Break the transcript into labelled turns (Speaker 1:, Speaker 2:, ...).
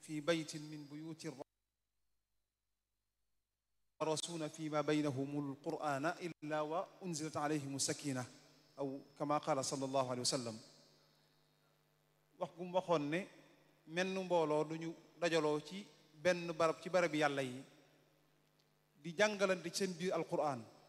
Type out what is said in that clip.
Speaker 1: fi baytin min buyuti yarasuuna fi ma baynahum alqur'ana illa wa unzilat alayhim sakina aw kama qaala sallallahu alayhi wa sallam wax gum waxoon ne menn mbooloo duñu dajaloo ci benn barab ci barab yàlla yi di jàngalante ci seen biir alqur'an